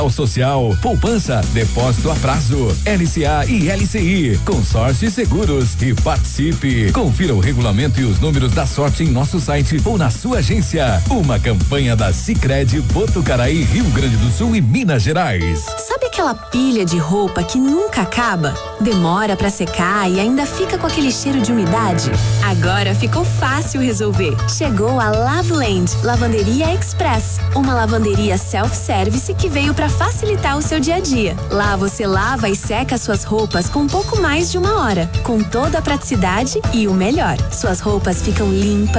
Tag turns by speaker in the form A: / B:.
A: Social, poupança, depósito a prazo, LCA e LCI, consórcio e seguros e participe. Confira o regulamento e os números da sorte em nosso site ou na sua agência. Uma campanha da Sicredi Botucaraí, Rio Grande do Sul e Minas Gerais.
B: Sabe aquela pilha de roupa que nunca acaba? Demora pra secar e ainda fica com aquele cheiro de umidade? Agora ficou fácil resolver. Chegou a Loveland Lavanderia Express, uma lavanderia self-service que veio pra facilitar o seu dia a dia. Lá você lava e seca suas roupas com pouco mais de 1 hora, com toda a praticidade e o melhor, suas roupas ficam limpas,